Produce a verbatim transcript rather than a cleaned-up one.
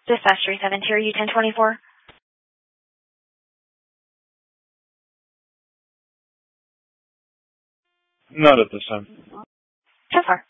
Dispatch three seven two, are you ten twenty-four? Not at this time. So far.